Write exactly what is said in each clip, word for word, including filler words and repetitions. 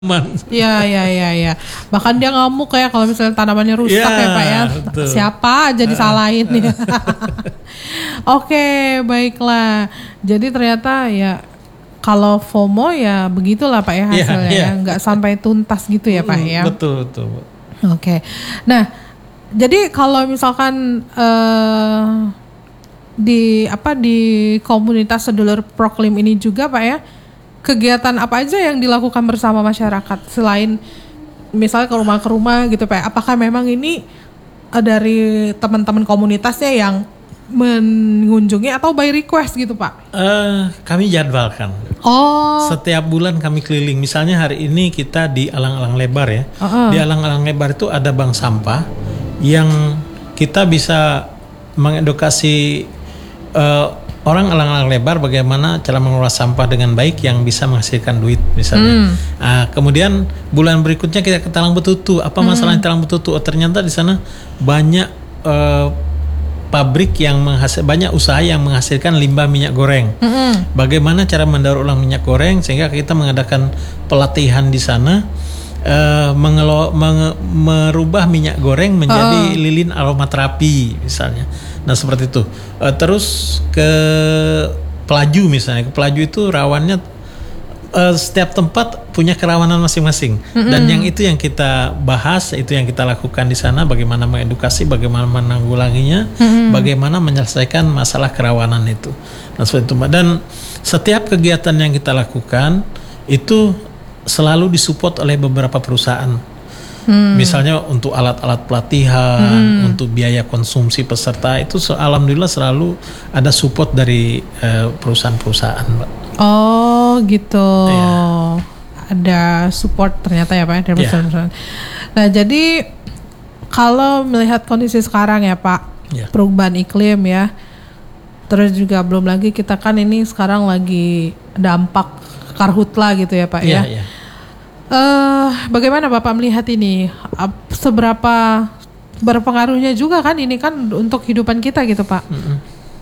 Man. Iya, iya, iya, iya. Bahkan dia ngamuk ya kalau misalnya tanamannya rusak ya, Ya, Pak ya. betul. Siapa aja disalahin ya. Oke, baiklah. Jadi ternyata ya kalau FOMO ya begitulah Pak ya hasilnya Ya, ya. ya. Nggak sampai tuntas gitu ya Pak ya. Betul, betul. Oke. Nah, jadi kalau misalkan eh, di apa di komunitas sedulur Proklim ini juga Pak ya, kegiatan apa aja yang dilakukan bersama masyarakat selain misalnya ke rumah ke rumah gitu Pak? Apakah memang ini uh, dari teman-teman komunitasnya yang mengunjungi atau by request gitu Pak? Uh, kami jadwalkan. Oh. Setiap bulan kami keliling. Misalnya hari ini kita di Alang-Alang Lebar ya. Uh-uh. Di Alang-Alang Lebar itu ada bank sampah yang kita bisa mengedukasi uh, orang Alang-Alang Lebar bagaimana cara mengelola sampah dengan baik yang bisa menghasilkan duit misalnya. Hmm. Nah, kemudian bulan berikutnya kita ke Talang Betutu. Apa masalah di Talang Betutu? Oh, ternyata di sana banyak uh, pabrik yang menghasil banyak usaha yang menghasilkan limbah minyak goreng. Hmm. Bagaimana cara mendaur ulang minyak goreng sehingga kita mengadakan pelatihan di sana. Uh, mengelo, menge, merubah minyak goreng menjadi uh. lilin aromaterapi misalnya. Nah seperti itu. Uh, terus ke Pelaju misalnya. Ke Pelaju itu rawannya uh, setiap tempat punya kerawanan masing-masing. Mm-hmm. Dan yang itu yang kita bahas, itu yang kita lakukan di sana. Bagaimana mengedukasi, bagaimana menanggulanginya, mm-hmm. bagaimana menyelesaikan masalah kerawanan itu. Nah seperti itu. Dan setiap kegiatan yang kita lakukan itu selalu disupport oleh beberapa perusahaan. Hmm. Misalnya untuk alat-alat pelatihan, hmm. untuk biaya konsumsi peserta itu alhamdulillah selalu ada support dari uh, perusahaan-perusahaan, Mbak. Oh, gitu. Ya. Ada support ternyata ya, Pak dari perusahaan-perusahaan. Ya. Nah, jadi kalau melihat kondisi sekarang ya, Pak, ya. Perubahan iklim ya. Terus juga belum lagi kita kan ini sekarang lagi dampak karhutla gitu ya Pak ya. ya. Uh, bagaimana Bapak melihat ini? Seberapa berpengaruhnya juga kan ini kan untuk kehidupan kita gitu Pak? Mm-mm.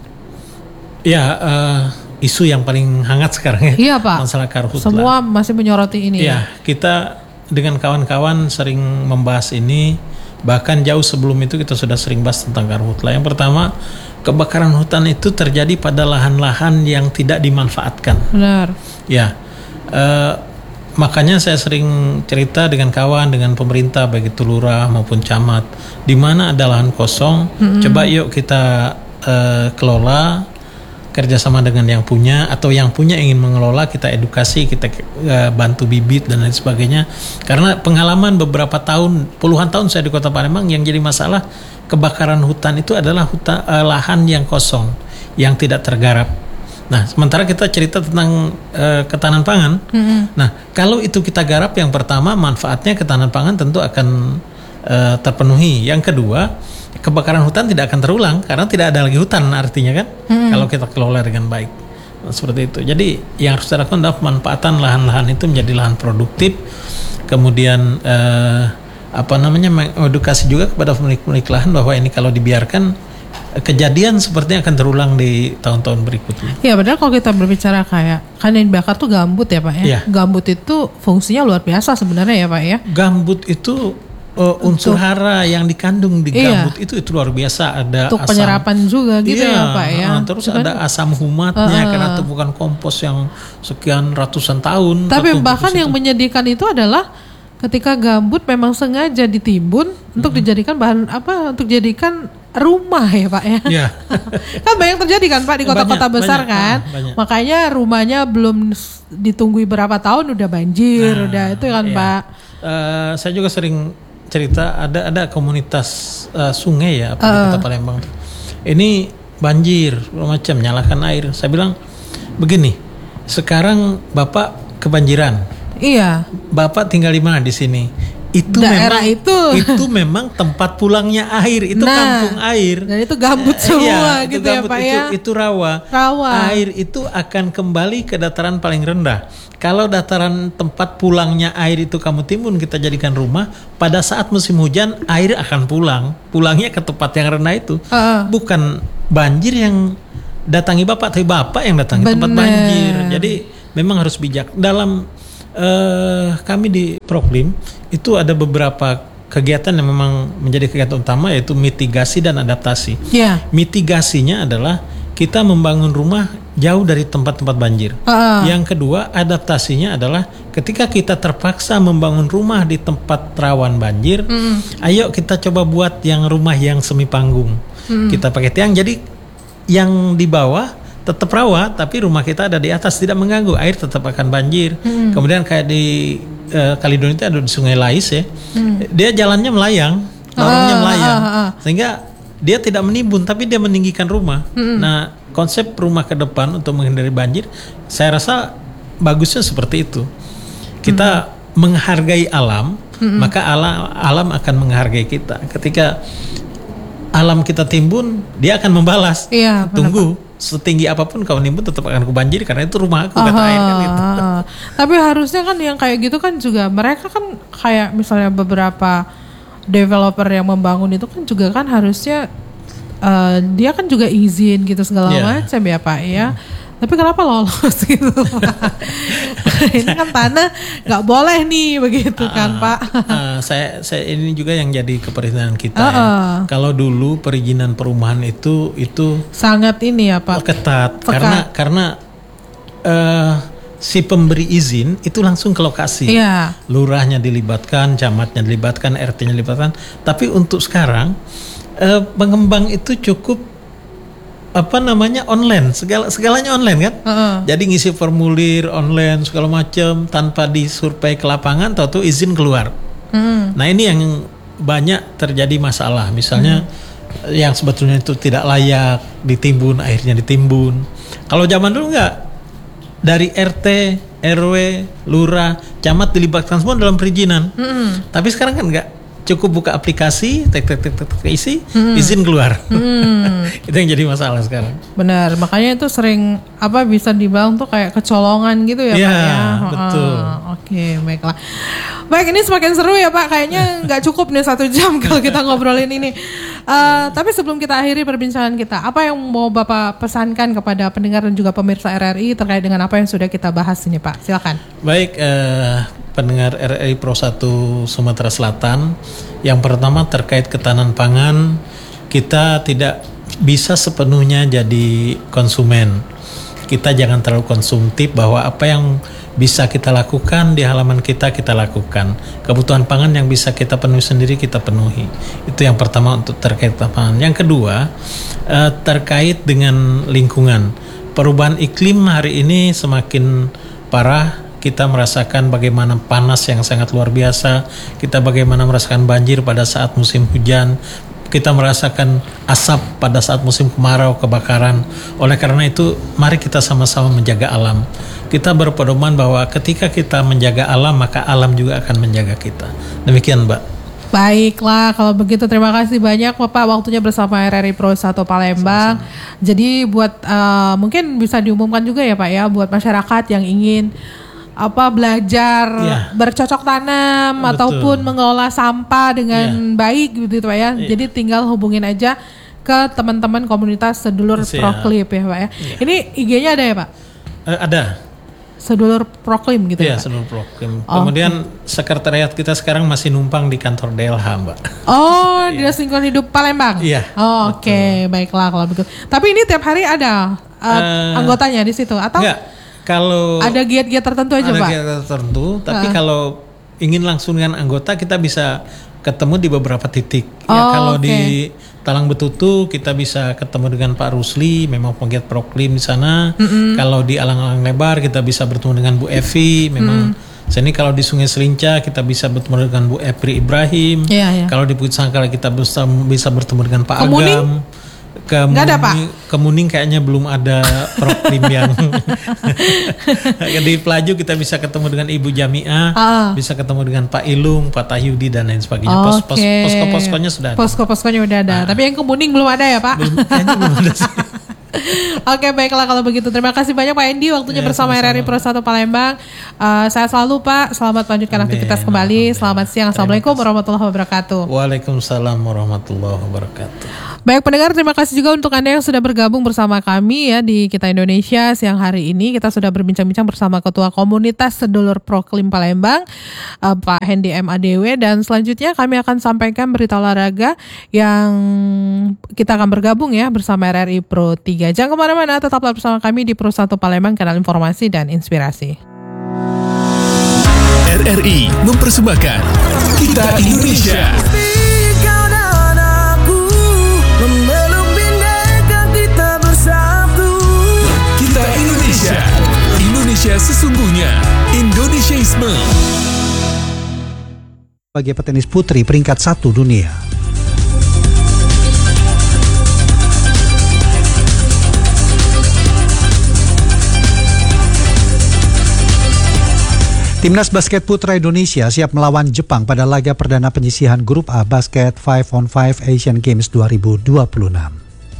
Ya uh, isu yang paling hangat sekarang ya. Iya Pak. Masalah karhutla. Semua masih menyoroti ini. Ya, kita dengan kawan-kawan sering membahas ini. Bahkan jauh sebelum itu kita sudah sering bahas tentang karhutla. Yang pertama, kebakaran hutan itu terjadi pada lahan-lahan yang tidak dimanfaatkan. Benar. Ya, uh, makanya saya sering cerita dengan kawan, dengan pemerintah, baik itu lurah maupun camat, di mana ada lahan kosong, mm-hmm. coba yuk kita uh, kelola, kerjasama dengan yang punya, atau yang punya ingin mengelola, kita edukasi, kita uh, bantu bibit dan lain sebagainya. Karena pengalaman beberapa tahun, puluhan tahun saya di Kota Palembang, yang jadi masalah kebakaran hutan itu adalah hutan, uh, lahan yang kosong, yang tidak tergarap. Nah, sementara kita cerita tentang uh, ketahanan pangan. Mm-hmm. Nah, kalau itu kita garap, yang pertama manfaatnya ketahanan pangan tentu akan uh, terpenuhi. Yang kedua, kebakaran hutan tidak akan terulang karena tidak ada lagi hutan artinya kan. Mm-hmm. Kalau kita kelola dengan baik. Nah, seperti itu. Jadi yang harus dilakukan adalah pemanfaatan lahan-lahan itu menjadi lahan produktif. Kemudian uh, apa namanya mengedukasi juga kepada pemilik-pemilik lahan bahwa ini kalau dibiarkan kejadian sepertinya akan terulang di tahun-tahun berikutnya. Ya, padahal kalau kita berbicara kayak kan yang dibakar tuh gambut ya Pak ya. Ya. Gambut itu fungsinya luar biasa sebenarnya ya Pak ya. Gambut itu uh, unsur untuk, hara yang dikandung di gambut iya. itu itu luar biasa. Ada untuk asam, penyerapan juga gitu iya, ya Pak ya. Uh, terus Cuman, ada asam humatnya uh, karena itu bukan kompos yang sekian ratusan tahun. Tapi bahkan yang menyedihkan itu adalah ketika gambut memang sengaja ditimbun mm-hmm. untuk dijadikan bahan apa? Untuk dijadikan rumah ya Pak ya. Yeah. Kan banyak terjadi kan Pak di kota-kota banyak, besar banyak, kan. Banyak. Makanya rumahnya belum ditunggui berapa tahun udah banjir, nah, udah itu kan iya. Pak. Uh, saya juga sering cerita ada ada komunitas uh, sungai ya apa uh. di Kota Palembang. Ini banjir, macam nyalakan air. Saya bilang begini, sekarang Bapak kebanjiran. Iya. Bapak tinggal di mana di sini? Itu daerah memang, itu itu memang tempat pulangnya air, itu nah, kampung air. Dan itu gambut semua iya, gitu gambut, ya Pak itu, ya. Itu rawa. Rawa. Air itu akan kembali ke dataran paling rendah. Kalau dataran tempat pulangnya air itu kamu timbun kita jadikan rumah, pada saat musim hujan air akan pulang. Pulangnya ke tempat yang rendah itu. Uh. Bukan banjir yang datangi Bapak, tapi Bapak yang datangi Bener. tempat banjir. Jadi memang harus bijak dalam eh, kami di Proklim itu ada beberapa kegiatan yang memang menjadi kegiatan utama, yaitu mitigasi dan adaptasi. Yeah. Mitigasinya adalah kita membangun rumah jauh dari tempat-tempat banjir. Uh. Yang kedua, adaptasinya adalah ketika kita terpaksa membangun rumah di tempat rawan banjir, mm. ayo kita coba buat yang rumah yang semi panggung. Mm. Kita pakai tiang, jadi yang di bawah tetap rawa, tapi rumah kita ada di atas, tidak mengganggu, air tetap akan banjir. Mm. Kemudian kayak di uh, Kaledonia itu ada di Sungai Lais ya, mm. dia jalannya melayang, lorongnya uh, melayang, uh, uh, uh. sehingga dia tidak menimbun, tapi dia meninggikan rumah. Mm-hmm. Nah, konsep rumah ke depan untuk menghindari banjir, saya rasa bagusnya seperti itu. Kita mm-hmm. menghargai alam, mm-hmm. maka alam, alam akan menghargai kita. Ketika alam kita timbun, dia akan membalas. Iya, tunggu, benar. Setinggi apapun kau nimbun tetap akan kebanjir karena itu rumah aku, kata air kan gitu. Tapi harusnya kan yang kayak gitu kan juga mereka kan kayak misalnya beberapa developer yang membangun itu kan juga kan harusnya uh, dia kan juga izin gitu segala yeah. macam ya Pak ya. Hmm. Tapi kenapa lolos gitu Pak? Ini kan tanah nggak boleh nih begitu uh, kan Pak? Uh, saya saya ini juga yang jadi keperhatian kita. Uh, uh. Ya. Kalau dulu perizinan perumahan itu itu sangat ini ya Pak. Ketat, Pekat. karena karena uh, si pemberi izin itu langsung ke lokasi. Iya. Lurahnya dilibatkan, camatnya dilibatkan, R T-nya dilibatkan. Tapi untuk sekarang eh, pengembang itu cukup apa namanya online, segala segalanya online kan. Uh-uh. Jadi ngisi formulir online segala macam tanpa disurvei ke lapangan, tahu tuh izin keluar. Uh-uh. Nah ini yang banyak terjadi masalah. Misalnya uh-uh. yang sebetulnya itu tidak layak ditimbun, akhirnya ditimbun. Kalau zaman dulu enggak. Dari R T, R W, lurah, camat dilibatkan semua dalam perizinan. Mm-hmm. Tapi sekarang kan enggak, cukup buka aplikasi, tek tek tek tek isi, mm-hmm. izin keluar. Mm. Itu yang jadi masalah sekarang. Benar, makanya itu sering apa bisa dibilang tuh kayak kecolongan gitu ya, ya Pak ya. Betul. Oh, Oke, baiklah. Baik, ini semakin seru ya Pak. Kayaknya nggak cukup nih satu jam kalau kita ngobrolin ini. Uh, tapi sebelum kita akhiri perbincangan kita, apa yang mau Bapak pesankan kepada pendengar dan juga pemirsa R R I terkait dengan apa yang sudah kita bahas ini Pak? Silakan. Baik, uh, pendengar R R I Pro satu Sumatera Selatan, yang pertama terkait ketahanan pangan, kita tidak bisa sepenuhnya jadi konsumen. Kita jangan terlalu konsumtif bahwa apa yang bisa kita lakukan di halaman kita, kita lakukan. Kebutuhan pangan yang bisa kita penuhi sendiri, kita penuhi. Itu yang pertama untuk terkait pangan. Yang kedua, eh, terkait dengan lingkungan. Perubahan iklim hari ini semakin parah. Kita merasakan bagaimana panas yang sangat luar biasa. Kita bagaimana merasakan banjir pada saat musim hujan. Kita merasakan asap pada saat musim kemarau, kebakaran. Oleh karena itu, mari kita sama-sama menjaga alam. Kita berpedoman bahwa ketika kita menjaga alam, maka alam juga akan menjaga kita. Demikian Mbak. Baiklah, kalau begitu terima kasih banyak Bapak waktunya bersama R R I Pro satu Palembang. Sama-sama. Jadi buat uh, mungkin bisa diumumkan juga ya Pak ya, buat masyarakat yang ingin apa belajar ya. bercocok tanam Betul. ataupun mengelola sampah dengan ya. baik gitu Pak ya. ya. Jadi tinggal hubungin aja ke teman-teman komunitas Sedulur Siap. Proklim ya Pak ya. ya. Ini I G-nya ada ya Pak? Uh, ada. Sedulur Proklim gitu ya, ya Pak? Sedulur Proklim. Oh, Kemudian okay. sekretariat kita sekarang masih numpang di kantor D L H Mbak. Oh, Dinas Lingkungan Hidup Palembang? Iya. Oh, Oke, okay. Baiklah kalau begitu. Tapi ini tiap hari ada uh, uh, anggotanya di situ atau? Enggak. Kalau ada giat-giat tertentu aja ada Pak? Ada giat tertentu, tapi uh. kalau ingin langsung dengan anggota kita bisa ketemu di beberapa titik. Oh, ya kalau okay. di Talang Betutu kita bisa ketemu dengan Pak Rusli, memang penggiat Proklim di sana. Mm-hmm. Kalau di Alang-Alang Lebar kita bisa bertemu dengan Bu Evi, memang. Mm. Sini kalau di Sungai Selinca kita bisa bertemu dengan Bu Epri Ibrahim. Yeah, yeah. Kalau di Bukit Sangkala kita bisa bisa bertemu dengan Pak Kemuning? Agam. Kemuning, ada, Pak? Kemuning kayaknya belum ada Proklim yang di Pelaju kita bisa ketemu dengan Ibu Jamiah, uh. bisa ketemu dengan Pak Ilung, Pak Tahyudi dan lain sebagainya. Oh, pos, okay. pos, posko-poskonya sudah ada. Posko-poskonya udah ada. Nah. Tapi yang Kemuning belum ada ya Pak? Belum, kayaknya belum ada sih. Oke, baiklah kalau begitu. Terima kasih banyak Pak Endi waktunya ya, bersama R R I Pro satu Palembang. Uh, sehat selalu Pak, selamat melanjutkan Amin. aktivitas kembali. Selamat siang, Assalamualaikum warahmatullahi wabarakatuh. Waalaikumsalam warahmatullahi wabarakatuh. Baik pendengar, terima kasih juga untuk Anda yang sudah bergabung bersama kami ya di Kita Indonesia siang hari ini. Kita sudah berbincang-bincang bersama Ketua Komunitas Sedulur Proklim Palembang, uh, Pak Hendy M. A D W, dan selanjutnya kami akan sampaikan berita olahraga yang kita akan bergabung ya bersama R R I Pro tiga. Jangan kemana-mana, tetaplah bersama kami di Pro satu Palembang, kanal informasi dan inspirasi. R R I mempersembahkan Kita Indonesia. Kita Indonesia. Indonesia sesungguhnya. Indonesiaisme. Bagi petenis putri peringkat satu dunia. Timnas basket putra Indonesia siap melawan Jepang pada laga perdana penyisihan Grup A Basket lima on lima Asian Games dua ribu dua puluh enam.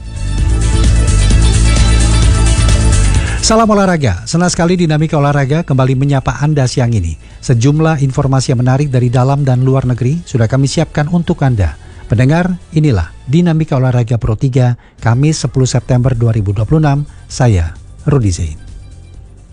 Salam olahraga, senang sekali Dinamika Olahraga kembali menyapa Anda siang ini. Sejumlah informasi yang menarik dari dalam dan luar negeri sudah kami siapkan untuk Anda. Pendengar, inilah Dinamika Olahraga Pro tiga, Kamis sepuluh September dua ribu dua puluh enam, saya Rudi Zain.